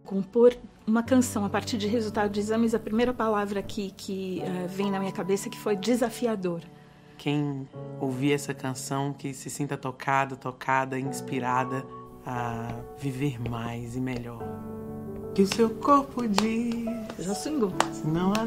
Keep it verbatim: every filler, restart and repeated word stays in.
Compor uma canção a partir de resultado de exames, a primeira palavra que, que uh, vem na minha cabeça que foi desafiador. Quem ouvir essa canção, que se sinta tocado, tocada, inspirada a viver mais e melhor. Que o seu corpo diz... Já swingou. Não há